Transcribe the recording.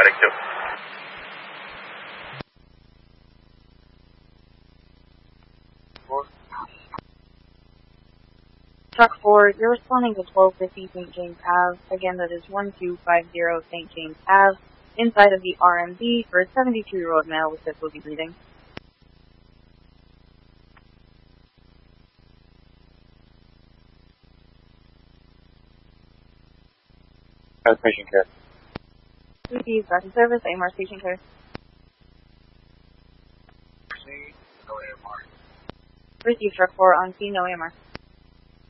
medic 2. Truck 4, you're responding to 1250 St. James Ave. Again, that is 1250 St. James Ave, inside of the RMD for a 72-year-old male with difficulty breathing. How's patient care? Received rapid service, AMR station care. Received truck 4 on scene, no AMR.